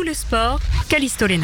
le sport, Callisto Léna.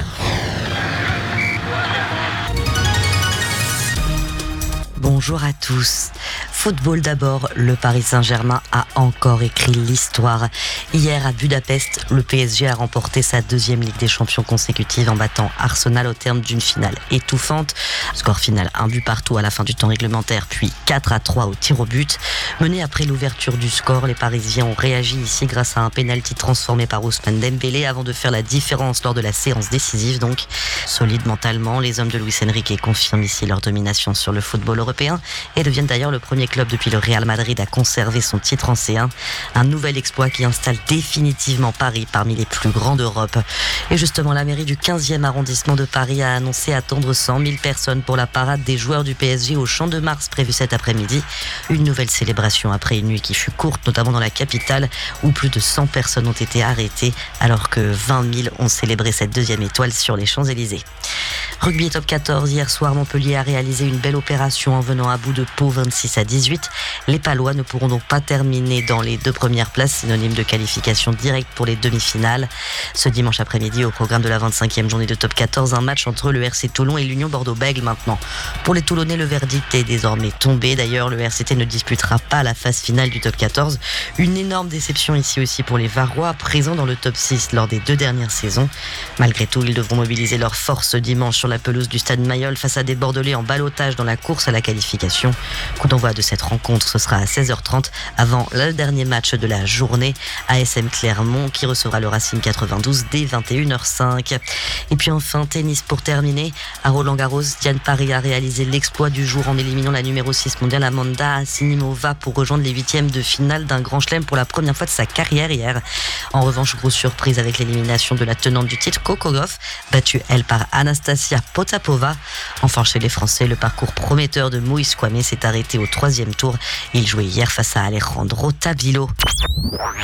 Bonjour à tous. Football d'abord, le Paris Saint-Germain a encore écrit l'histoire. Hier à Budapest, le PSG a remporté sa deuxième Ligue des Champions consécutive en battant Arsenal au terme d'une finale étouffante. Score final 1-1 à la fin du temps réglementaire, puis 4-3 au tir au but. Menés après l'ouverture du score, les Parisiens ont réagi ici grâce à un pénalty transformé par Ousmane Dembélé avant de faire la différence lors de la séance décisive. Donc, solides mentalement, les hommes de Luis Enrique confirment ici leur domination sur le football européen et deviennent d'ailleurs le premier club depuis le Real Madrid à conserver son titre en C1. Un nouvel exploit qui installe définitivement Paris parmi les plus grands d'Europe. Et justement, la mairie du 15e arrondissement de Paris a annoncé attendre 100 000 personnes pour la parade des joueurs du PSG au Champ de Mars prévue cet après-midi. Une nouvelle célébration après une nuit qui fut courte, notamment dans la capitale où plus de 100 personnes ont été arrêtées alors que 20 000 ont célébré cette deuxième étoile sur les Champs-Élysées. Rugby top 14, hier soir, Montpellier a réalisé une belle opération en venant à bout de Pau 26-18. Les Palois ne pourront donc pas terminer dans les deux premières places, synonyme de qualification directe pour les demi-finales. Ce dimanche après-midi, au programme de la 25e journée de top 14, un match entre le RC Toulon et l'Union Bordeaux-Bègles maintenant. Pour les Toulonnais, le verdict est désormais tombé. D'ailleurs, le RCT ne disputera pas la phase finale du top 14. Une énorme déception ici aussi pour les Varois, présents dans le top 6 lors des deux dernières saisons. Malgré tout, ils devront mobiliser leurs forces dimanche sur la pelouse du stade Mayol face à des Bordelais en ballottage dans la course à la qualification. Coup d'envoi de cette rencontre, ce sera à 16h30 avant le dernier match de la journée, ASM Clermont qui recevra le Racing 92 dès 21h05. Et puis enfin, tennis pour terminer. À Roland-Garros, Diane Paris a réalisé l'exploit du jour en éliminant la numéro 6 mondiale Amanda Asinimova pour rejoindre les huitièmes de finale d'un grand chelem pour la première fois de sa carrière hier. En revanche, grosse surprise avec l'élimination de la tenante du titre, Coco Gauff, battue elle par Anastasia Potapova. Enfin, chez les Français, le parcours prometteur de Moïse Kwame s'est arrêté au 3e tour. Il jouait hier face à Alejandro Tabilo.